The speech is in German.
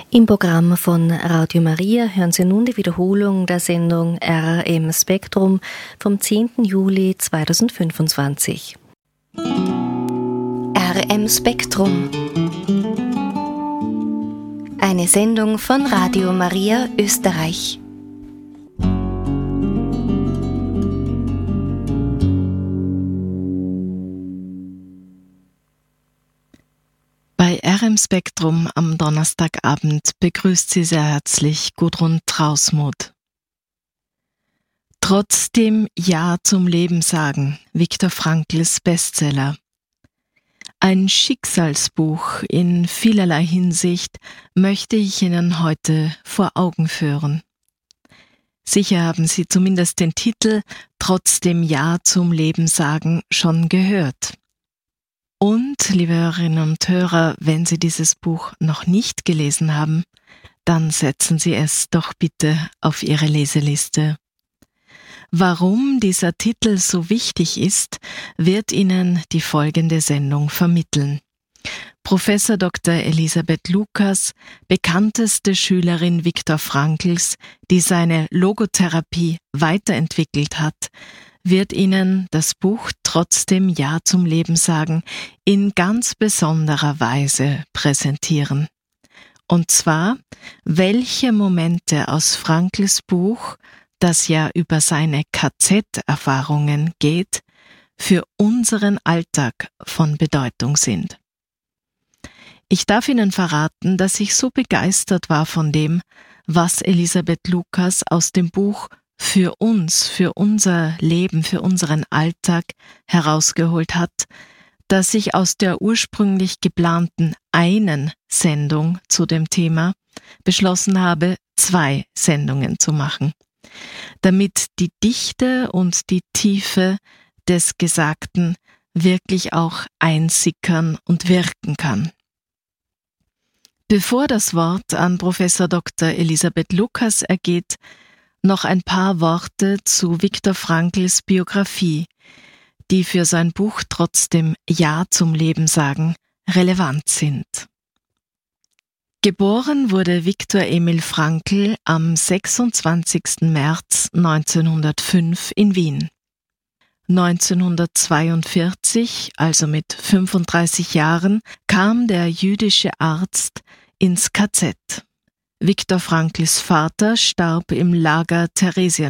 Im Programm von Radio Maria hören Sie nun die Wiederholung der Sendung RM Spektrum vom 10. Juli 2025. RM Spektrum. Eine Sendung von Radio Maria Österreich. Bei RM Spektrum am Donnerstagabend begrüßt Sie sehr herzlich Gudrun Trausmuth. Trotzdem Ja zum Leben sagen, Viktor Frankls Bestseller. Ein Schicksalsbuch in vielerlei Hinsicht möchte ich Ihnen heute vor Augen führen. Sicher haben Sie zumindest den Titel Trotzdem Ja zum Leben sagen schon gehört. Und, liebe Hörerinnen und Hörer, wenn Sie dieses Buch noch nicht gelesen haben, dann setzen Sie es doch bitte auf Ihre Leseliste. Warum dieser Titel so wichtig ist, wird Ihnen die folgende Sendung vermitteln. Professor Dr. Elisabeth Lukas, bekannteste Schülerin Viktor Frankls, die seine Logotherapie weiterentwickelt hat, wird Ihnen das Buch Trotzdem Ja zum Leben sagen in ganz besonderer Weise präsentieren. Und zwar, welche Momente aus Frankls Buch, das ja über seine KZ-Erfahrungen geht, für unseren Alltag von Bedeutung sind. Ich darf Ihnen verraten, dass ich so begeistert war von dem, was Elisabeth Lukas aus dem Buch für uns, für unser Leben, für unseren Alltag herausgeholt hat, dass ich aus der ursprünglich geplanten einen Sendung zu dem Thema beschlossen habe, 2 Sendungen zu machen, damit die Dichte und die Tiefe des Gesagten wirklich auch einsickern und wirken kann. Bevor das Wort an Professor Dr. Elisabeth Lukas ergeht, noch ein paar Worte zu Viktor Frankls Biografie, die für sein Buch Trotzdem Ja zum Leben sagen relevant sind. Geboren wurde Viktor Emil Frankl am 26. März 1905 in Wien. 1942, also mit 35 Jahren, kam der jüdische Arzt ins KZ. Viktor Frankls Vater starb im Lager Theresienstadt